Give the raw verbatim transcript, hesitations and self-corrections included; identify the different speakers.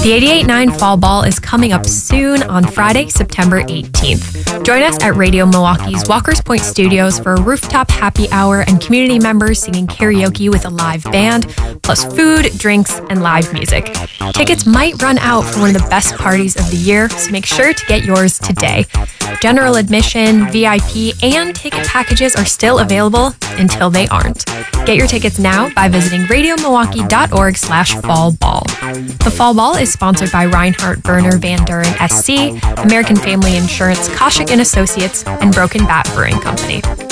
Speaker 1: The eighty-eight point nine Fall Ball is coming up soon on Friday, September eighteenth. Join us at Radio Milwaukee's Walker's Point Studios for a rooftop happy hour and community members singing karaoke with a live band, plus food, drinks, and live music. Tickets might run out for one of the best parties of the year, so make sure to get yours today. General admission, V I P, and ticket packages are still available until they aren't. Get your tickets now by visiting radiomilwaukee.org slash fallball. The Fall Ball is sponsored by Reinhardt Berner Van Duren S C, American Family Insurance, Koshik and Associates, and Broken Bat Brewing Company.